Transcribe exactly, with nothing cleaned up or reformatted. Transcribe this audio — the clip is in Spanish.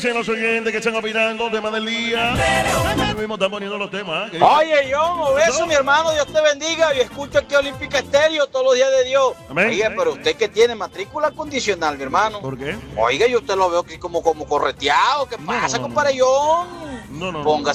dicen los oyentes que están opinando? Tema del día. Nosotros mismos están poniendo los temas. ¿eh? Oye, John, obeso, mi hermano, Dios te bendiga. Yo escucho aquí Olímpica Estéreo todos los días de Dios. Amén. Oiga, pero usted que tiene matrícula condicional, mi hermano. ¿Por qué? Oiga, yo usted lo veo aquí como, como correteado. ¿Qué No, pasa, no, no. compadre John? No, no, no. Póngase